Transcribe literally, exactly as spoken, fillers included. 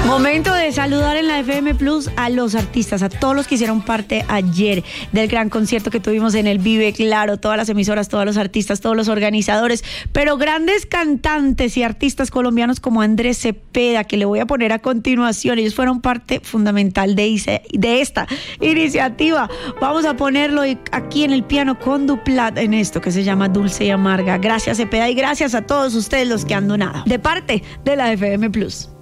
Momento de saludar en la F M Plus a los artistas, a todos los que hicieron parte ayer del gran concierto que tuvimos en el Vive, claro, todas las emisoras, todos los artistas, todos los organizadores, pero grandes cantantes y artistas colombianos como Andrés Cepeda, que le voy a poner a continuación. Ellos fueron parte fundamental de, de esta iniciativa. Vamos a ponerlo aquí en el piano con Duplat en esto que se llama Dulce y Amarga. Gracias, Cepeda, y gracias a todos ustedes los que han donado de parte de la F M Plus.